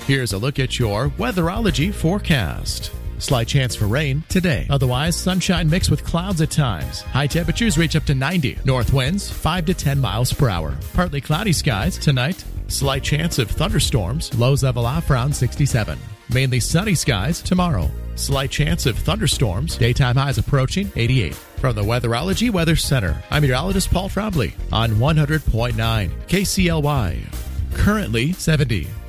Here's a look at your Weatherology forecast. Slight chance for rain today. Otherwise, sunshine mixed with clouds at times. High temperatures reach up to 90. North winds 5 to 10 miles per hour. Partly cloudy skies tonight. Slight chance of thunderstorms. Lows level off around 67. Mainly sunny skies tomorrow. Slight chance of thunderstorms. Daytime highs approaching 88. From the Weatherology Weather Center, I'm meteorologist Paul Trombley on 100.9 KCLY. Currently 70.